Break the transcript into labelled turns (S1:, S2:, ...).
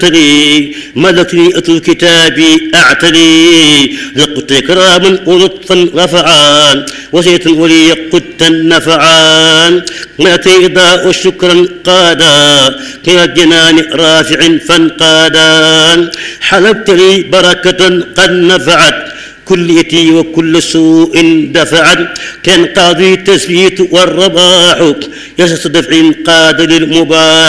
S1: أعتلي ملكني أتل كتابي أعتلي لقد كراما ولطفا رفعان وزيت ولي قدت نفعان مأتي إضاء شكرا قادا كلا الجنان رافع فانقادا حلبت لي بركة قد نفعت كليتي وكل سوء دفعت كان قاضي التثبيت والرباح يسس دفع قاد للمباح